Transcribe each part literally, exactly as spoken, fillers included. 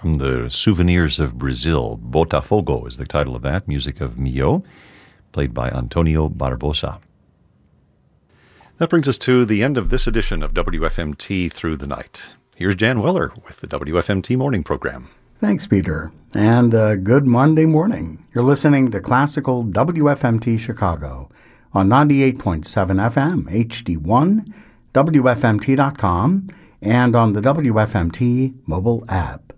from the Souvenirs of Brazil. Botafogo is the title of that, music of Mio, played by Antonio Barbosa. That brings us to the end of this edition of W F M T Through the Night. Here's Jan Weller with the W F M T Morning Program. Thanks, Peter, and uh, good Monday morning. You're listening to Classical W F M T Chicago on ninety-eight point seven F M, H D one, W F M T dot com, and on the W F M T mobile app.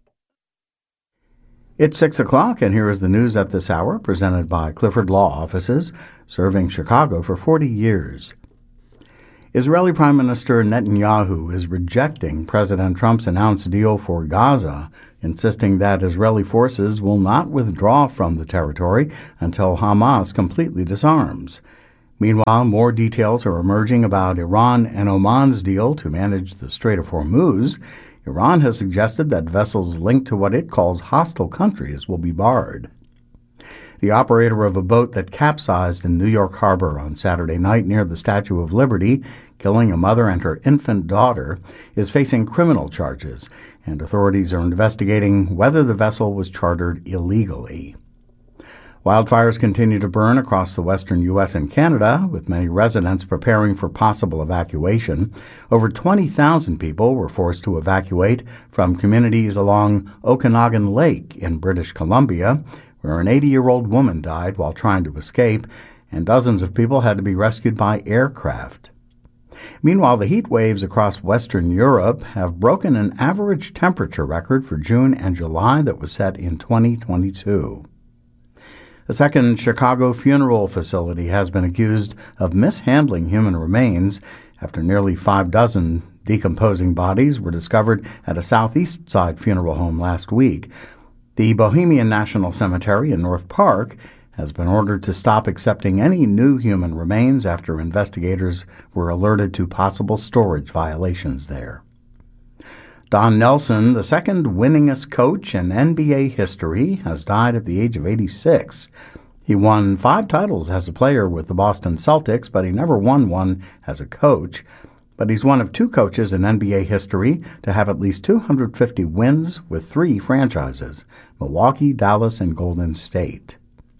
It's six o'clock, and here is the news at this hour, presented by Clifford Law Offices, serving Chicago for forty years. Israeli Prime Minister Netanyahu is rejecting President Trump's announced deal for Gaza, insisting that Israeli forces will not withdraw from the territory until Hamas completely disarms. Meanwhile, more details are emerging about Iran and Oman's deal to manage the Strait of Hormuz. Iran has suggested that vessels linked to what it calls hostile countries will be barred. The operator of a boat that capsized in New York Harbor on Saturday night near the Statue of Liberty, killing a mother and her infant daughter, is facing criminal charges, and authorities are investigating whether the vessel was chartered illegally. Wildfires continue to burn across the western U S and Canada, with many residents preparing for possible evacuation. Over twenty thousand people were forced to evacuate from communities along Okanagan Lake in British Columbia, where an eighty-year-old woman died while trying to escape, and dozens of people had to be rescued by aircraft. Meanwhile, the heat waves across Western Europe have broken an average temperature record for June and July that was set in twenty twenty-two. A second Chicago funeral facility has been accused of mishandling human remains after nearly five dozen decomposing bodies were discovered at a Southeast Side funeral home last week. The Bohemian National Cemetery in North Park has been ordered to stop accepting any new human remains after investigators were alerted to possible storage violations there. Don Nelson, the second winningest coach in N B A history, has died at the age of eighty-six. He won five titles as a player with the Boston Celtics, but he never won one as a coach. But he's one of two coaches in N B A history to have at least two hundred fifty wins with three franchises: Milwaukee, Dallas, and Golden State.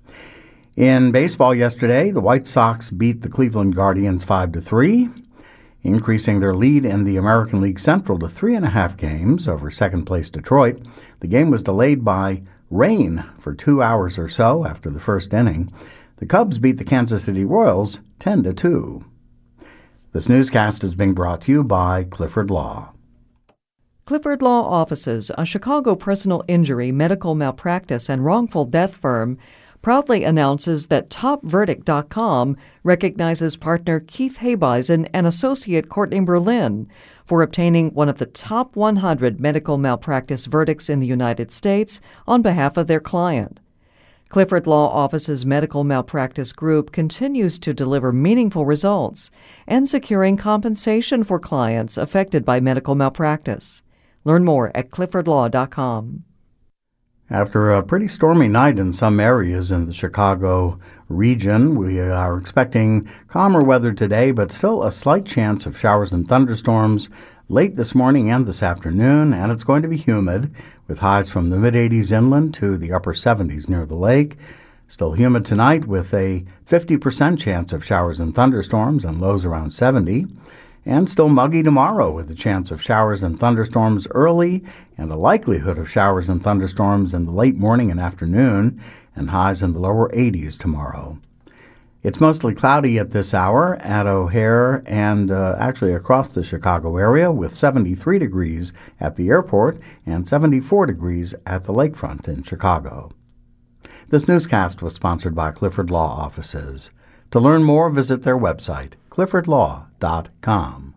In baseball yesterday, the White Sox beat the Cleveland Guardians five to three, increasing their lead in the American League Central to three and a half games over second-place Detroit. The game was delayed by rain for two hours or so after the first inning. The Cubs beat the Kansas City Royals ten to two. This newscast is being brought to you by Clifford Law. Clifford Law Offices, a Chicago personal injury, medical malpractice, and wrongful death firm, proudly announces that Top Verdict dot com recognizes partner Keith Habeisen and associate Courtney Berlin for obtaining one of the top one hundred medical malpractice verdicts in the United States on behalf of their client. Clifford Law Office's medical malpractice group continues to deliver meaningful results and securing compensation for clients affected by medical malpractice. Learn more at Clifford Law dot com. After a pretty stormy night in some areas in the Chicago region, we are expecting calmer weather today, but still a slight chance of showers and thunderstorms late this morning and this afternoon, and it's going to be humid, with highs from the mid-eighties inland to the upper seventies near the lake. Still humid tonight with a fifty percent chance of showers and thunderstorms and lows around seventy. And still muggy tomorrow with a chance of showers and thunderstorms early and a likelihood of showers and thunderstorms in the late morning and afternoon, and highs in the lower eighties tomorrow. It's mostly cloudy at this hour at O'Hare and uh, actually across the Chicago area, with seventy-three degrees at the airport and seventy-four degrees at the lakefront in Chicago. This newscast was sponsored by Clifford Law Offices. To learn more, visit their website, Clifford Law dot com.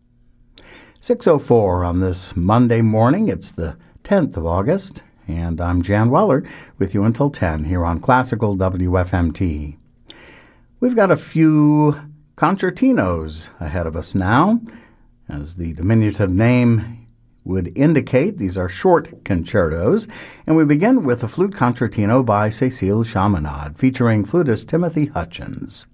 six oh four on this Monday morning. It's the tenth of August, and I'm Jan Weller with you until ten here on Classical W F M T. We've got a few concertinos ahead of us now. As the diminutive name would indicate, these are short concertos, and we begin with a flute concertino by Cécile Chaminade, featuring flutist Timothy Hutchins.